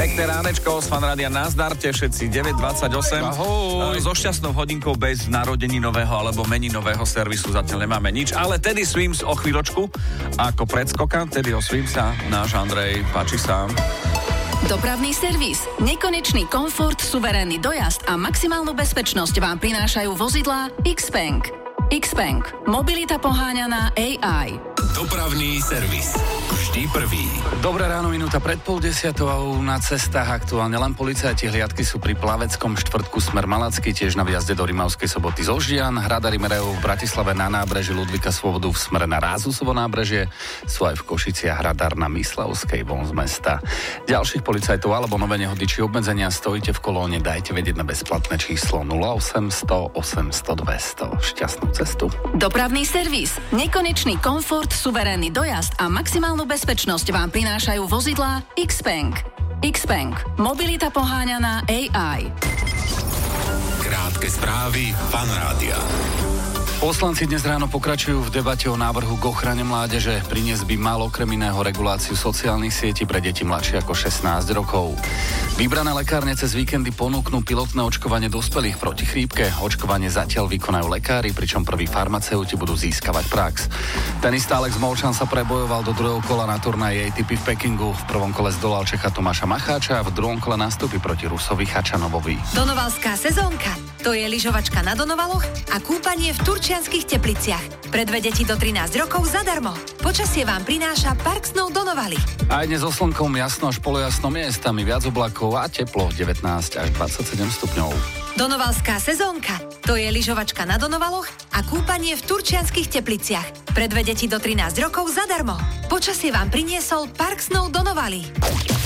Pekné ránečko z Fanrádia, nazdarte všetci, 9.28. Ahoj. So šťastnou hodinkou bez narodeninového alebo meninového servisu zatiaľ nemáme nič, ale Teddy Swims o chvíľočku ako predskoka. Teddyho Swimsa, náš Andrej, páči sa. Dopravný servis, nekonečný komfort, suverénny dojazd a maximálnu bezpečnosť vám prinášajú vozidlá Xpeng. Xpeng. Mobilita poháňaná AI. Dopravný servis. Vždy prvý. Dobré ráno, minúta pred 9:30 na cestách aktuálne len policajti hliadky sú pri Plaveckom štvrtku smer Malacky, tiež na výjazde do Rimavskej Soboty zo Žian. Radary merajú v Bratislave na nábreží Ludvíka Svobodu v smere na Rázusovo nábrežie, sú aj v Košiciach radar na Myslavskej von z mesta. Ďalších policajtov alebo nové nehody či obmedzenia stojíte v kolóne, dajte vedieť na bezplatné číslo 0800 800 200. Šťastnú cestu. Dopravný servis, nekonečný komfort, suverénny dojazd a maximálnu bezpečnosť vám prinášajú vozidlá Xpeng. Xpeng. Mobilita poháňaná AI. Krátke správy Fanrádia. Poslanci dnes ráno pokračujú v debate o návrhu k ochrane mládeže. Priniesť by mal okrem iného reguláciu sociálnych sietí pre deti mladšie ako 16 rokov. Vybrané lekárne cez víkendy ponúknú pilotné očkovanie dospelých proti chrípke. Očkovanie zatiaľ vykonajú lekári, pričom prví farmaceuti budú získavať prax. Tenista Alex Molčan sa prebojoval do druhého kola na turnaji ATP v Pekingu. V prvom kole zdolal Čecha Tomáša Macháča a v druhom kole nastúpi proti Rusovi Chačanovovi. Donovalská sezónka. To je lyžovačka na Donovaloch a kúpanie v Turčianskych Tepliciach. Pre dve deti do 13 rokov zadarmo. Počasie vám prináša Park Snow Donovali. Aj dnes so slnkom jasno až polojasno, miestami viac oblakov a teplo 19 až 27 stupňov. Donovalská sezónka. To je lyžovačka na Donovaloch a kúpanie v Turčianskych Tepliciach. Pre dve deti do 13 rokov zadarmo. Počasie vám priniesol Park Snow Donovali.